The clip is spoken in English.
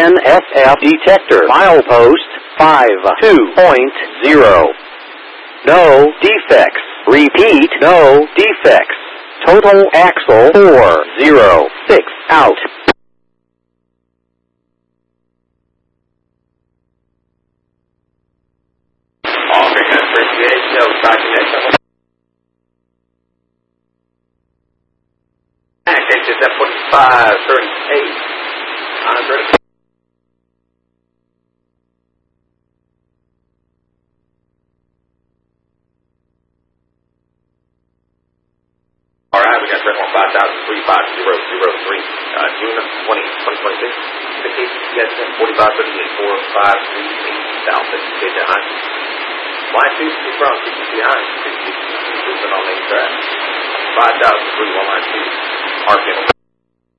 NSF detector. Milepost 52.0. No defects. Repeat, no defects. Total axle 406 out. Offering appreciation of documentation. It's at 4538. 100. All right, we got that one 5,035,003, June of 2026. Indication yes, 4538, 4538, South, education high. Line 2, speak from CTC high, 60, movement on main track. 5,003, line 2, RPM.